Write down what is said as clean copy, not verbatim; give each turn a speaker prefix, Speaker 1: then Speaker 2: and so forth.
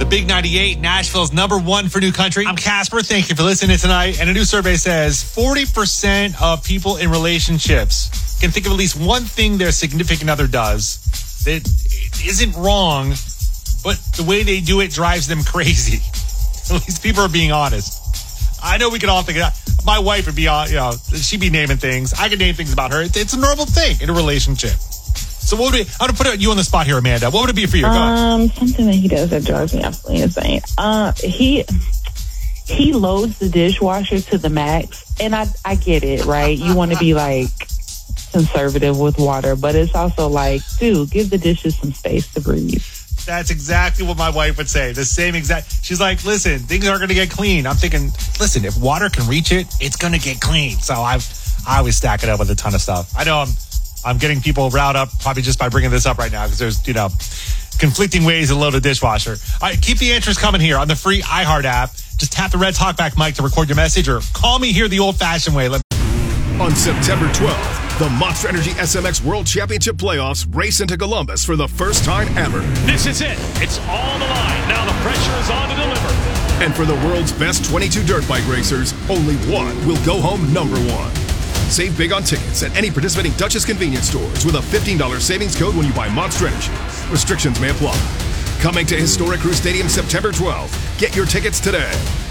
Speaker 1: Big 98, Nashville's #1 for new country. I'm Casper. Thank you for listening tonight. And a new survey says 40% of people in relationships can think of at least one thing their significant other does that isn't wrong, but the way they do it drives them crazy. At least people are being honest. I know we can all think of that. My wife would be, she'd be naming things. I could name things about her. It's a normal thing in a relationship. So what would I'm going to put you on the spot here, Amanda. What would it be for you? Go ahead.
Speaker 2: Something that he does that drives me absolutely insane. He loads the dishwasher to the max, and I get it, right? You want to be like conservative with water, but it's also like, dude, give the dishes some space to breathe.
Speaker 1: That's exactly what my wife would say. The same exact. She's like, listen, things aren't going to get clean. I'm thinking, listen, if water can reach it, it's going to get clean. So I always stack it up with a ton of stuff. I know I'm getting people riled up probably just by bringing this up right now because there's, conflicting ways to load a dishwasher. All right, keep the answers coming here on the free iHeart app. Just tap the red talkback mic to record your message or call me here the old-fashioned way.
Speaker 3: On September 12th, the Monster Energy SMX World Championship Playoffs race into Columbus for the first time ever.
Speaker 4: This is it. It's on the line. Now the pressure is on to deliver.
Speaker 3: And for the world's best 22 dirt bike racers, only one will go home #1. Save big on tickets at any participating Dutchess convenience stores with a $15 savings code when you buy Monster Energy. Restrictions may apply. Coming to historic Crew Stadium September 12th. Get your tickets today.